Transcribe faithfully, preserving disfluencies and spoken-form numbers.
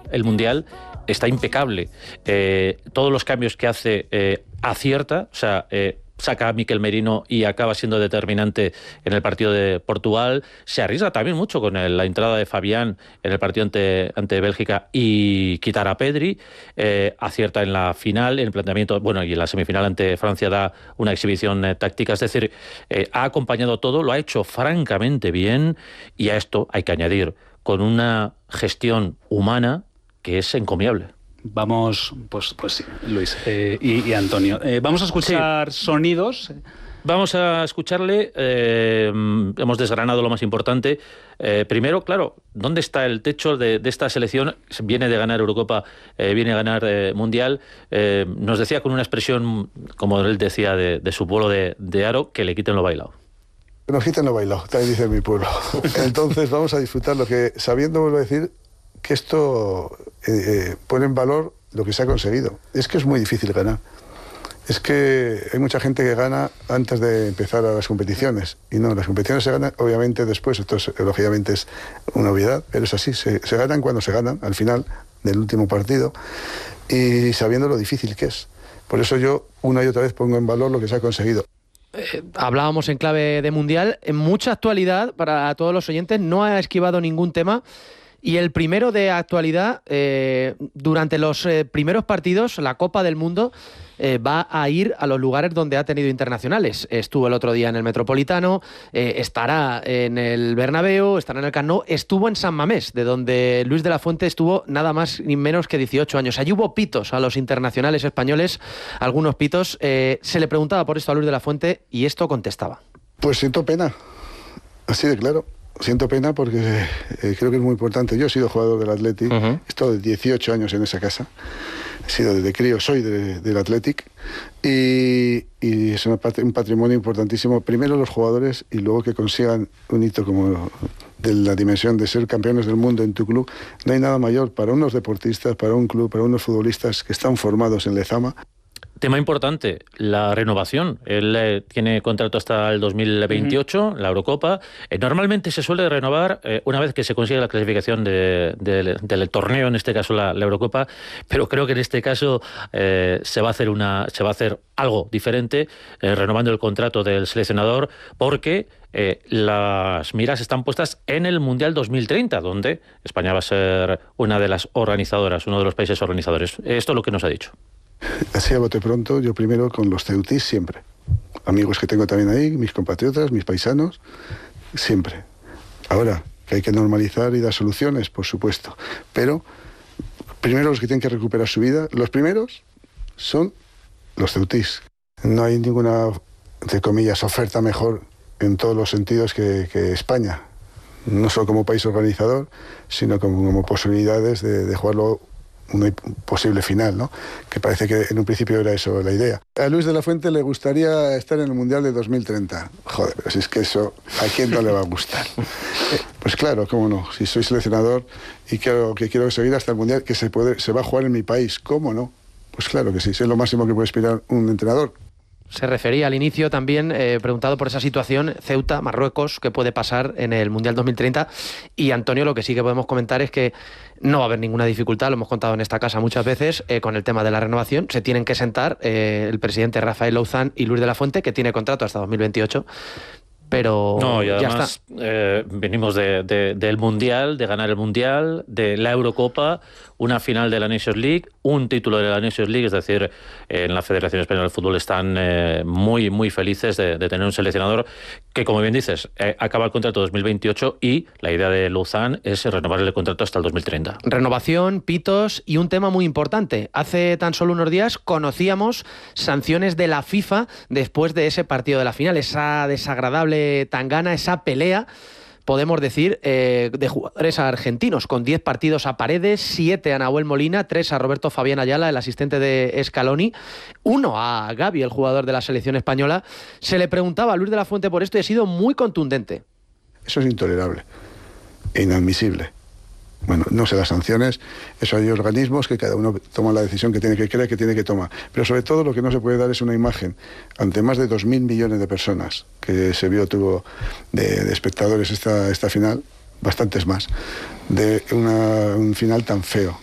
el Mundial está impecable. Eh, todos los cambios que hace eh, acierta, o sea, eh, saca a Mikel Merino y acaba siendo determinante en el partido de Portugal. Se arriesga también mucho con el, la entrada de Fabián en el partido ante, ante Bélgica y quitar a Pedri. Eh, acierta en la final, en el planteamiento, bueno, y en la semifinal ante Francia da una exhibición eh, táctica. Es decir, eh, ha acompañado todo, lo ha hecho francamente bien, y a esto hay que añadir con una gestión humana que es encomiable. Vamos, pues, pues sí, Luis eh, y, y Antonio. Eh, vamos a escuchar sí. sonidos. Vamos a escucharle. Eh, hemos desgranado lo más importante. Eh, primero, claro, ¿dónde está el techo de, de esta selección? Viene de ganar Eurocopa, eh, viene a ganar eh, Mundial. Eh, nos decía con una expresión, como él decía, de, de su pueblo de, de Aro, que le quiten lo bailado. Nos quiten lo bailado, también dice mi pueblo. Entonces vamos a disfrutar lo que, sabiendo, vuelvo a decir, que esto eh, eh, pone en valor lo que se ha conseguido. Es que es muy difícil ganar. Es que hay mucha gente que gana antes de empezar a las competiciones. Y no, las competiciones se ganan obviamente después. Esto es, lógicamente es una obviedad, pero es así. Se, se ganan cuando se ganan, al final del último partido, y sabiendo lo difícil que es. Por eso yo una y otra vez pongo en valor lo que se ha conseguido. Eh, hablábamos en clave de Mundial. En mucha actualidad, para todos los oyentes, no ha esquivado ningún tema. Y el primero de actualidad, eh, durante los eh, primeros partidos, la Copa del Mundo eh, va a ir a los lugares donde ha tenido internacionales. Estuvo el otro día en el Metropolitano, eh, estará en el Bernabéu, estará en el Camp Nou, estuvo en San Mamés, de donde Luis de la Fuente estuvo nada más ni menos que dieciocho años. Allí hubo pitos a los internacionales españoles, algunos pitos. Eh, se le preguntaba por esto a Luis de la Fuente y esto contestaba. Pues siento pena, así de claro. Siento pena porque eh, creo que es muy importante. Yo he sido jugador del Athletic, uh-huh. he estado dieciocho años en esa casa, he sido desde crío, soy de, del Athletic, y, y es una, un patrimonio importantísimo. Primero los jugadores y luego que consigan un hito como de la dimensión de ser campeones del mundo en tu club. No hay nada mayor para unos deportistas, para un club, para unos futbolistas que están formados en Lezama. Tema importante, la renovación. Él eh, tiene contrato hasta el dos mil veintiocho, uh-huh. la Eurocopa. Eh, normalmente se suele renovar eh, una vez que se consigue la clasificación de, de, del torneo, en este caso la, la Eurocopa, pero creo que en este caso eh, se va a hacer una, se va a hacer algo diferente, eh, renovando el contrato del seleccionador, porque eh, las miras están puestas en el Mundial dos mil treinta, donde España va a ser una de las organizadoras, uno de los países organizadores. Esto es lo que nos ha dicho. Así a bote pronto, yo primero con los ceutís siempre. Amigos que tengo también ahí, mis compatriotas, mis paisanos, siempre. Ahora, que hay que normalizar y dar soluciones, por supuesto. Pero primero los que tienen que recuperar su vida, los primeros son los ceutís. No hay ninguna, entre comillas, oferta mejor en todos los sentidos que, que España. No solo como país organizador, sino como, como posibilidades de, de jugarlo una posible final, ¿no? Que parece que en un principio era eso la idea. A Luis de la Fuente le gustaría estar en el Mundial de dos mil treinta. Joder, pero si es que eso, ¿a quién no le va a gustar? Eh, pues claro, cómo no. Si soy seleccionador y quiero, que quiero seguir hasta el Mundial, que se, puede, se va a jugar en mi país, ¿cómo no? Pues claro que sí, es lo máximo que puede aspirar un entrenador. Se refería al inicio también, eh, preguntado por esa situación, Ceuta, Marruecos, ¿qué puede pasar en el Mundial dos mil treinta? Y Antonio, lo que sí que podemos comentar es que no va a haber ninguna dificultad, lo hemos contado en esta casa muchas veces, eh, con el tema de la renovación. Se tienen que sentar eh, el presidente Rafael Louzán y Luis de la Fuente, que tiene contrato hasta dos mil veintiocho. Pero no, y además, ya está. Eh, venimos de, de, del Mundial, de ganar el Mundial, de la Eurocopa, una final de la Nations League, un título de la Nations League, es decir, eh, en la Federación Española de Fútbol están eh, muy, muy felices de, de tener un seleccionador que, como bien dices, eh, acaba el contrato dos mil veintiocho y la idea de Louzán es renovar el contrato hasta el dos mil treinta. Renovación, pitos y un tema muy importante. Hace tan solo unos días conocíamos sanciones de la FIFA después de ese partido de la final, esa desagradable tangana, esa pelea, podemos decir, eh, de jugadores argentinos, con diez partidos a Paredes, siete a Nahuel Molina, tres a Roberto Fabián Ayala, el asistente de Scaloni, uno a Gavi, el jugador de la selección española. Se le preguntaba a Luis de la Fuente por esto y ha sido muy contundente. Eso es intolerable e inadmisible. Bueno, no sé las sanciones, eso hay organismos que cada uno toma la decisión que tiene que creer que tiene que tomar. Pero sobre todo lo que no se puede dar es una imagen ante más de dos mil millones de personas que se vio, tuvo de, de espectadores esta, esta final, bastantes más, de una, un final tan feo.